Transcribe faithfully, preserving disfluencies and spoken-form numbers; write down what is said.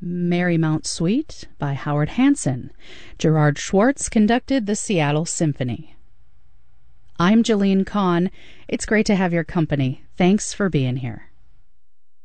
Marymount Suite by Howard Hanson. Gerard Schwartz conducted the Seattle Symphony. I'm Jolene Kahn. It's great to have your company. Thanks for being here.